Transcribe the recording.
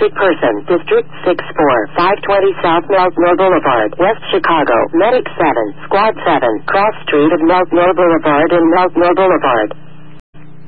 wanted person, District 6-4, 520 South Meltmore Boulevard, West Chicago, Medic 7, Squad 7, Cross Street of Meltmore Boulevard and Meltmore Boulevard.